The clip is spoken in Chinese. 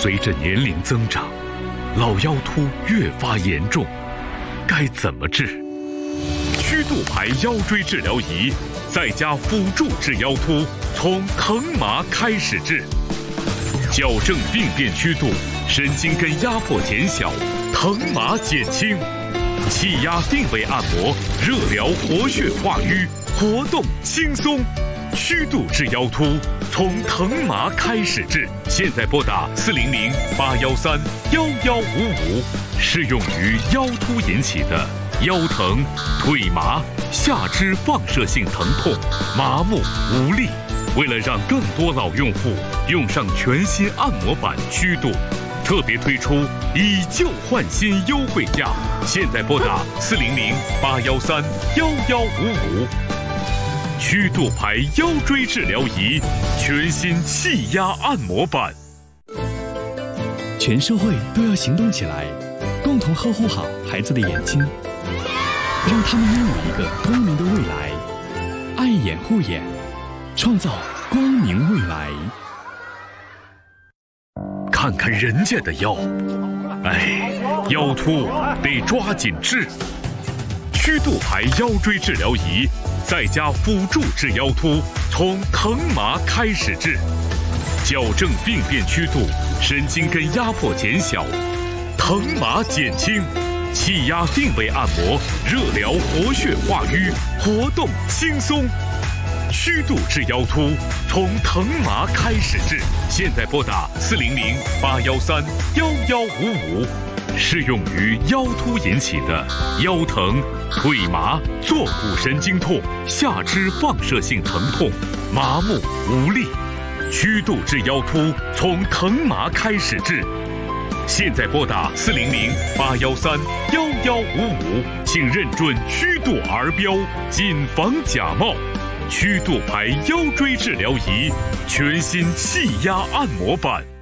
随着年龄增长，老腰突越发严重，该怎么治？曲度牌腰椎治疗仪在家辅助治腰突，从疼麻开始治，矫正病变曲度，神经根压迫减小，疼麻减轻，气压定位按摩，热疗活血化瘀，活动轻松。曲度治腰突，从疼麻开始治。现在拨打400-813-1155，适用于腰突引起的腰疼、腿麻、下肢放射性疼痛、麻木无力。为了让更多老用户用上全新按摩版曲度，特别推出以旧换新优惠价。现在拨打400-813-1155。曲度牌腰椎治疗仪，全新气压按摩版。 全社会都要行动起来，共同呵护好孩子的眼睛，让他们拥有一个光明的未来。爱眼护眼，创造光明未来。 看看人家的腰，腰突得抓紧治。曲度牌腰椎治疗仪在家辅助治腰突，从疼麻开始治，矫正病变曲度，神经根压迫减小，疼麻减轻，气压定位按摩，热疗活血化瘀，活动轻松。曲度治腰突，从疼麻开始治。现在拨打400-813-1155。适用于腰突引起的腰疼、腿麻、坐骨神经痛、下肢放射性疼痛、麻木无力。曲度治腰突，从疼麻开始治。现在拨打400-813-1155，请认准曲度儿标，谨防假冒。曲度牌腰椎治疗仪，全新气压按摩版。